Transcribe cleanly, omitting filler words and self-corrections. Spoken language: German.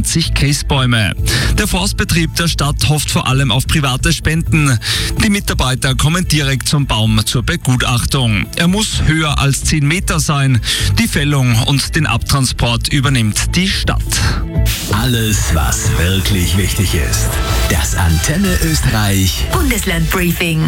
20 Christbäume. Der Forstbetrieb der Stadt hofft vor allem auf private Spenden. Die Mitarbeiter kommen direkt zum Baum zur Begutachtung. Er muss höher als 10 Meter sein. Die Fällung und den Abtransport übernimmt die Stadt. Alles, was wirklich wichtig ist. Das Antenne Österreich Bundesland Briefing.